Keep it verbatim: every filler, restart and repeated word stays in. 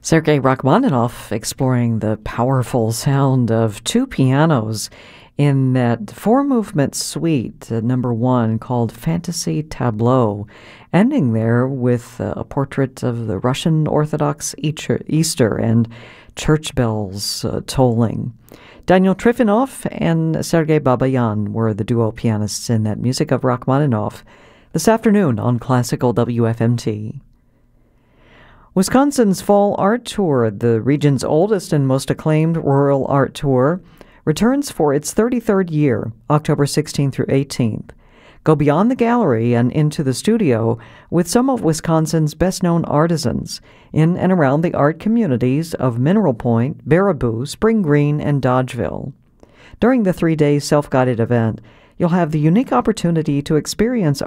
Sergei Rachmaninoff exploring the powerful sound of two pianos in that four-movement suite, uh, number one, called Fantasy Tableau, ending there with uh, a portrait of the Russian Orthodox Easter and church bells uh, tolling. Daniel Trifonov and Sergei Babayan were the duo pianists in that music of Rachmaninoff this afternoon on Classical W F M T. Wisconsin's Fall Art Tour, the region's oldest and most acclaimed rural art tour, returns for its thirty-third year, October sixteenth through eighteenth. Go beyond the gallery and into the studio with some of Wisconsin's best-known artisans in and around the art communities of Mineral Point, Baraboo, Spring Green, and Dodgeville. During the three-day self-guided event, you'll have the unique opportunity to experience